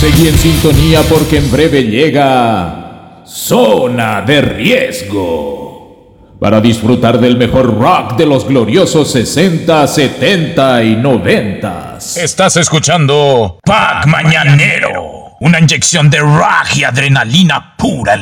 Seguí en sintonía porque en breve llega Zona de Riesgo, para disfrutar del mejor rock de los gloriosos 60, 70 y 90. Estás escuchando Pack Mañanero, una inyección de rock y adrenalina pura en